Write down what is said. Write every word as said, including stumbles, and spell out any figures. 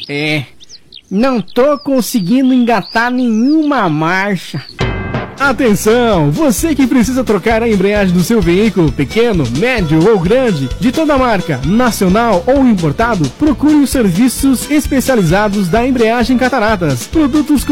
É, não tô conseguindo engatar nenhuma marcha. Atenção, você que precisa trocar a embreagem do seu veículo, pequeno, médio ou grande, de toda marca, nacional ou importado, procure os serviços especializados da Embreagem Cataratas. Produtos